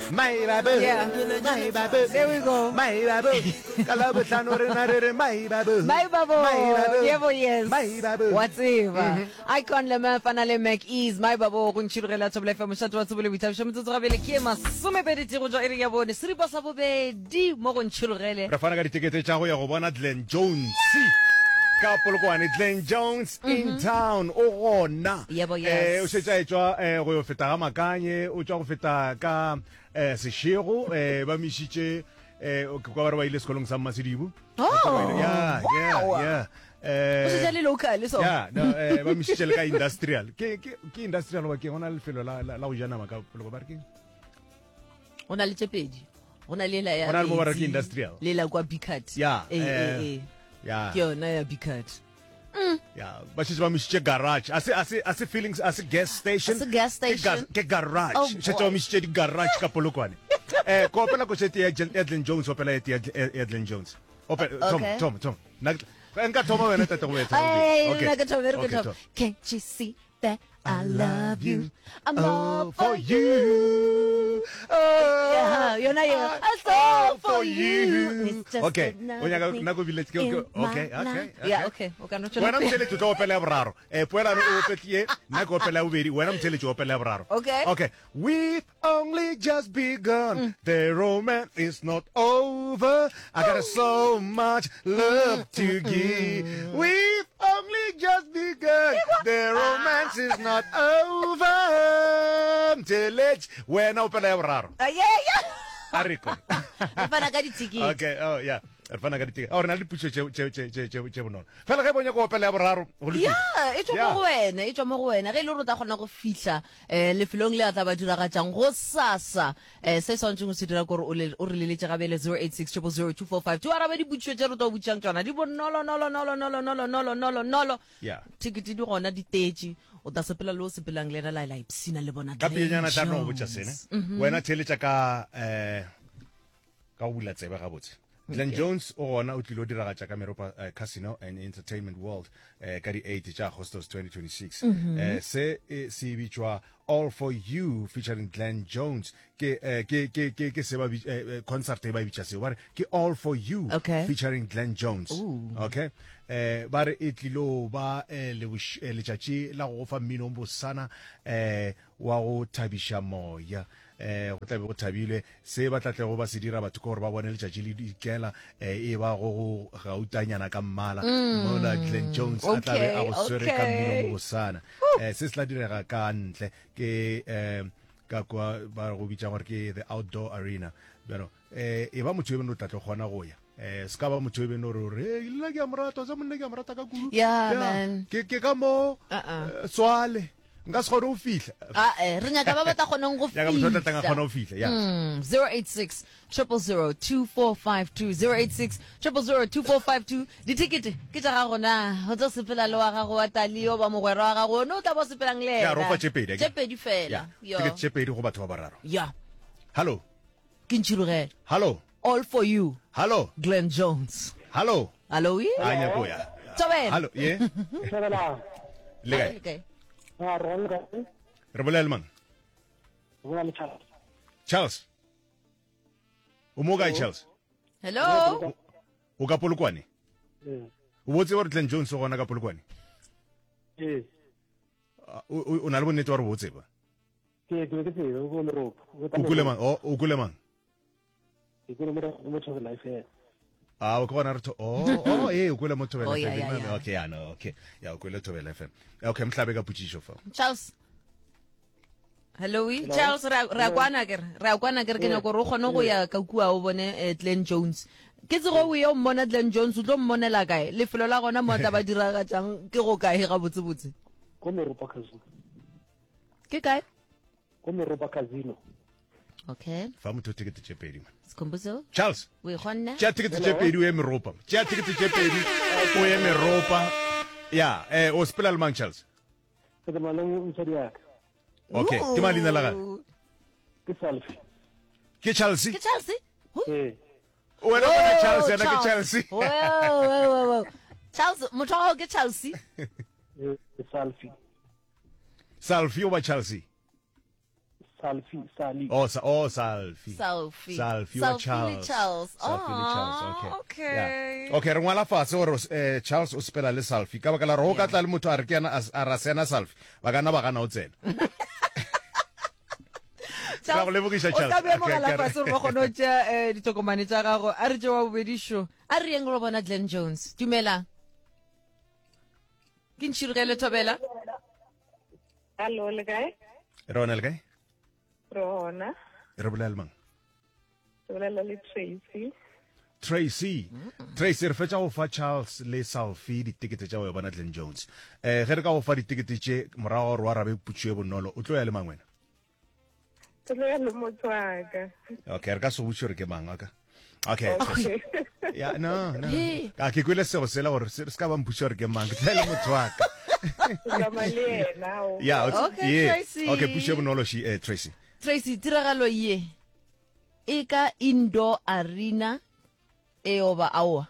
My babu. Yeah. My babu. There we go. My babu. Kalabutlano re my babu. My babo. Yebo, yes. My babu. Whatever. Icon le mafana le Mac Ease. My babo go ntshirela tsobele fa moshatlo wa tsobele bitsa motso tsogabele ke masome pedi tiro jo ere ya bone siripa sa bobedi mo go ntshirele Re fana ka ditekete tsa go ya go bona Glenn Jones. Ka Polokwane Glenn Jones in town o gona. Yebo, yes. O setsa etswa go yo feta ga makanye o tswa go feta ka seshego ba mishitse o ka ba re ba ile sekolong sa Masidibu. Oh. Yeah. o se jale local so Yeah, no ba mishitse le ka industrial. Ke industrial wa ke gona le felo la go jana maka Poloko ba re ke. ona le tshepedi ona le la ya Ona le mo ba re ke industrial. le la kwa Bicat Yeah, yeah ke yona ya Bicat Yeah, but she's ba mishitse garage. Ase feelings ase gas station. As a gas station. Ke garage. Oh, She ba mishitse di garage ka Polokwane. Ko opela ko sete Edlin Jones opela Edlin Jones. Okay. Tom. Nka Tom wena tata go etsa. Hey, can't you see that I love you? I'm all for you. Yeah, you're not here. I'm all for you. It's just Okay. another thing Nako village in my okay. life. Yeah, okay. Okay, no Wena mtele tu opela ya boraro. Puela no opetie nako opela ubedi. Wena mtele tu opela ya boraro. Okay. We've only just begun. The romance is not over. I got so much love to give. We've only just begun. The romance is not over. Mtele wena opela ya boraro. Yeah. Ariko. Fana ka ditiki. Okay, oh yeah. Fana ka ditiki. Ora na le putsho che bonono. Fela ga bonya go opela ya boraro. Yeah, e tswa mo go wena ge le rota gona go fihla lefelong le a tla ba dira ga jang go sasa se sontse go se dira gore o re leletse ga bele 08600245 ara ba di butšwe tse re tlo butšang tsona di bonolo Yeah. tikiti di gona di tetse o ta sepela le o sepelang le la ipsina le bona Ka pienyana tla no botsa sene. Wena theletsa ka o bula tsebe ga botse. Glenn Jones o gona o tlilo dira ga tsa ka Meropa Casino and Entertainment World ka di 8 tsa August 2026. Se bitswa All for You featuring Glenn Jones ke se ba concert e ba bitsa se wa ke All for You featuring Glenn Jones. Okay. Ba re etlilo ba le tšatši la go fa mmino bosana wa go thabisha moya go tlabe go thabilwe se ba tlatle go ba se dira batho gore ba bone letšatši le dikela e ba go gautanyana ka mmala mola Glenn Jones a tlabe a go swere ka mmino bosana se se la direga ka ntle ke ka kwa ba go bitsa gore ke the outdoor arena pero e ba motho e beno tlatle gona go ya ska ba motho e beno re ile ke amrata za monna ke amrata ka kudu man ke ka mo swale nka se gone go fihla re nyaka ba bata gonang go ya ka motho tla tanga gona go fihla ya 086 0002452 086 0002452 ditikete ke tsa ga gona go tsa sepela le wa gago wa talio ba mogwero wa gago no tla bo sepelang le ya ro fa tshepedi fela yo ke tshepedi go batho ba bararo ya hello ke ntshirogela hello All for You hello Glenn Jones hello ye anya go ya tsobela hello ye le okay re bolela mang Charles o mo ga Charles hello o ka Polokwane o botse gore Glenn Jones o gona ka Polokwane o na le bonnete wa re botse ba ke go Meropa o kule mang o kule mang ke go mo life o kona re o o kule mo Thobela yeah, FM yeah. okay okay ya o kule Thobela FM okay mhlabe ka putsisho fa Charles hello Charles ra kwana ke ke nyako re gone go ya ka kua o bone Glenn Jones ke tse go o mmona Glenn Jones o tlo mmonela kae lefelo la gona mo tla ba dira ga tsang ke go kae ga botse go Meropa Casino ke kae go Meropa Casino okay fa motho ticket tse pedi man Skombuzo Charles we gonna tja ticket tse pedi o Meropa tja ticket tse pedi o Meropa ya o spela le mang Charles ke the malong ntshadiaka okay ke malina la ga ke Selfie ke Chelsea wena bona Chelsea na ke Chelsea wow Charles motho ke Chelsea Selfie Selfie o ba Chelsea Salfi, Sali. Salfi. Salfi. Salfi wa Salfi Charles. Charles. Salfi le Charles, Oh, okay. okay. Yeah. Okay, re ngwala fatshe gore Charles o spela le Salfi. Ka baka la ro ka tla le motho a re ke yana a ra sena Salfi. Ba kana o tsena. Ka go lebogisa Charles. O ka be mo gala fatshe re go no tja ditokomane tsa gago. A re tja wa bobedi show. A re yeng go bona Glenn Jones. Dumela. Ke ntshirigele Thobela. Hallo, le kae? Rona le kae? Rona. Re bolela mang? Ke bolela le Tracy. Tracy re fetsa go fa Charles le Salfi ditikete tsa go bona Glenn Jones. Ge re ka go fa ditikete tse morago gore wa rabe putšwe bonolo o tlo ya le mang wena? Ke le le motho wa ka. Okay, re ka se botse gore ke mang aka. Okay. Okay. Yeah, no. Hey. Ka ke kwele sego sela gore se ska ba mputse gore ke mang ke tla le motho wa ka. Ka mali yena. Yeah, Okay, Tracy. Okay, putše bonolo Tracy. Tracy tiragalo ye e ka indoor arena e oba awa.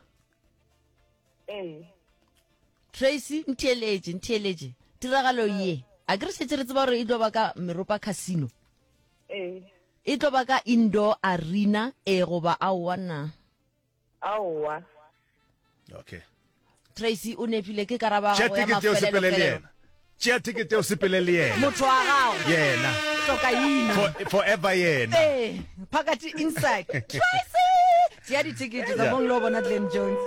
Tracy ntheeletse tiragalo ye a ke re setse re tseba gore e tlo ba ka Meropa Casino. E tlo ba ka indoor arena e goba awa na. Awa. Okay. Tracy o nepile ke karaba Tšea gago ya tikete o sepele le mafelelo. yena. Tšea tikete o sepele le yena. Motho wa gago Yena. hloka ina. Forever yena. Phakathi inside. Tracy! Tšea ditikete tsa mong lo bona Glenn Jones.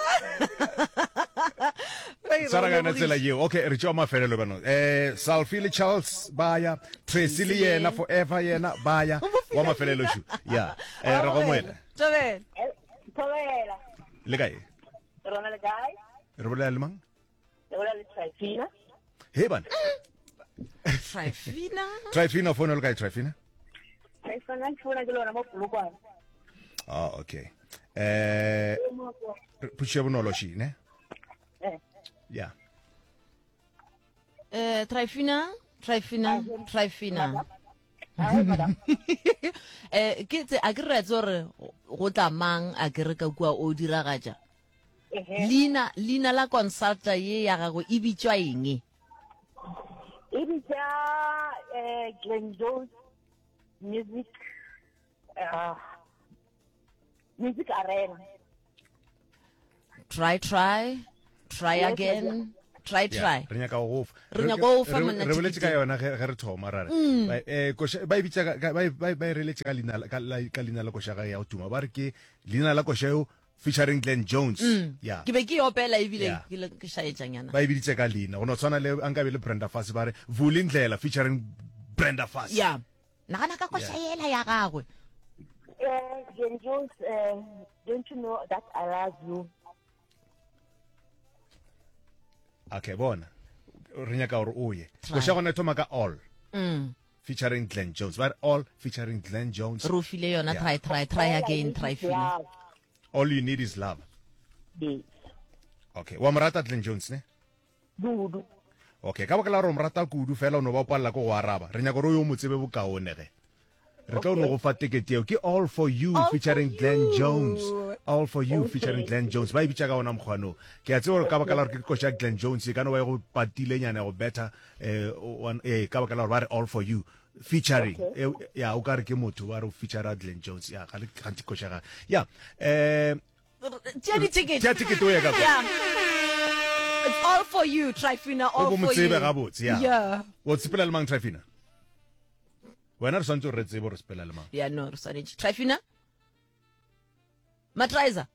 Tsara ga na tsela yeo. Okay, re tšea mafelelo bano. Salfi le Charles baya, Tracy le yena forever yena baya. Wa mafelelo shu. Yeah. Re go moela. Thobela. Le kae? Rona le kae? Re bolela le mang? Ke bolela le Trifina. He bana. Trifina phone le kae Trifina? Trifina ke lona mo Polokwane. Ah, okay. Putše bonolo shi, ne? Yeah. Trifina. Ke tse a ke re tse gore go tla mang a ke re ka kua o diragatša. Lina la consulta ye ya gago e bitswa eng? E bitsa Glenn Jones Music Arena. Try again. Try. Re nyaka go Re nyaka go fa monna re boletse ka yona ge re thoma rare. Ba ibitsa ba reletse ka lina la kosha ya utuma ba re ke lina la kosha yo featuring Glenn Jones. Yeah. Ke be ke opela ebile ke shaetsanyana. Ba ibitse ka lina go no tswana le ankabe le Brenda Fassie ba re Vulindlela featuring Brenda Fassie. Yeah. Nagana ka kosha yela ya gagwe. Glenn Jones, don't you know that I love you? Okay, bona. Re nyaka gore o ye. Kosha gona thoma ka all. Featuring Glenn Jones. But all featuring Glenn Jones. Rufile yona try again, try fina. All you need is love. Yes. Okay, wa mrata Glenn Jones ne? Dudu. Okay, ka baka la ro mrata kudu fela o no ba palla go go araba. Re nyaka gore yo motsebe bokaone ge. Re tlo no go fa ticket eo ke all for you featuring Glenn Jones. All for you featuring Glenn Jones. Ba ibitsa ka ona mkhwano. Ke a tsore ka baka la re ke kosha Glenn Jones ka no ba go patile nyana go better ka baka la re all for you featuring ya o ka re ke motho wa re feature Glenn Jones ya ga le kanti kosha ga ya Tia ticket o ya ka Yeah. It's all for you, Trifina, all go for motsebe you. ga botse ya Yeah. o tsepela le mang Trifina wena re santse re tsebe re spela le mang Yeah, no, Rusanich. Trifina? Matraiza?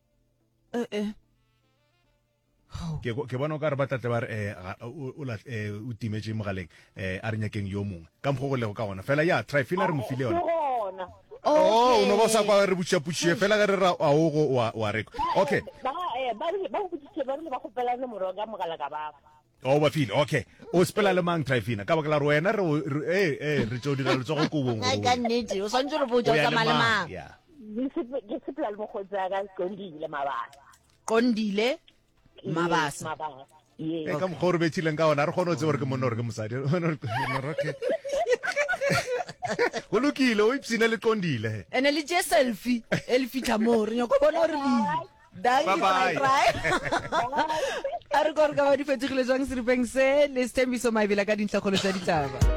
ke bona o ka re batlatle ba re o timetse mogaleng a re nyakeng yo mongwe ka mokgo go lego ka gona fela ya Trifina re mo file yona o no ba sa kwa re butšaputšie fela ge re ra a o go wa reko okay ba go pela le moro ga mogala ka ba. o ba file okay o spela le mang Trifina ka baka la wena re tšo dira letsogo kubong Ka nnete, o swantse re botsa o tsamaya le mang. Ke sepela le mogotsa ka Kondile Mabasa. Kondile Mabasa. Yeah. ka mokgwa o re bethileng ka ona re kgone o tse gore ke monna gore ke mosadi go lokile o ipsine le Kondile Ene le je selfie, e fitlha mo re nyako bona gore le. Danki try. A re gore ka ba di fetogile jang seripeng se le Sthembiso Mabela ka dintlhakgolo tsa ditaba.